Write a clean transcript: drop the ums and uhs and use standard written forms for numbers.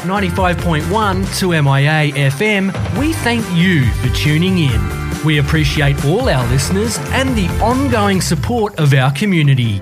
95.1 2MIA FM, we thank you for tuning in. We appreciate all our listeners and the ongoing support of our community.